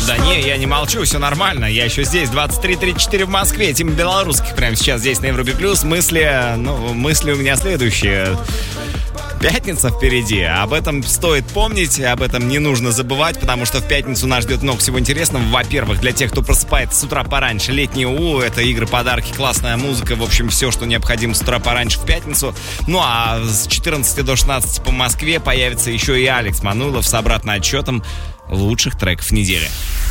Да не, я не молчу, все нормально. Я еще здесь, 23:34 в Москве. Тима Белорусских прямо сейчас здесь на Европе Плюс. Мысли у меня следующие. Пятница впереди. Об этом стоит помнить, об этом не нужно забывать, потому что в пятницу нас ждет много всего интересного. Во-первых, для тех, кто просыпается с утра пораньше, летние это игры, подарки, классная музыка, в общем, все, что необходимо с утра пораньше в пятницу. Ну а с 14 до 16 по Москве появится еще и Алекс Манулов с обратным отчетом лучших треков недели.